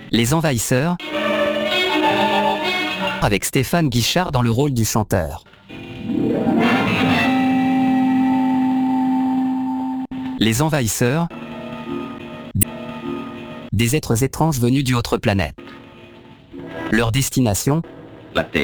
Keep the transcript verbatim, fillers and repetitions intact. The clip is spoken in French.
Les Envahisseurs, avec Stéphane Guichard dans le rôle du chanteur. Les Envahisseurs, des êtres étranges venus d'une autre planète. Leur destination, La Terre.